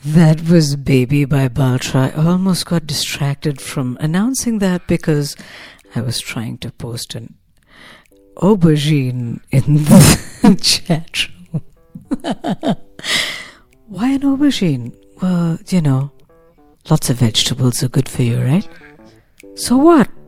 That was Baby by Baltra. I almost got distracted from announcing that because I was trying to post an aubergine in the chat room. Why an aubergine? Well, lots of vegetables are good for you, right? So what?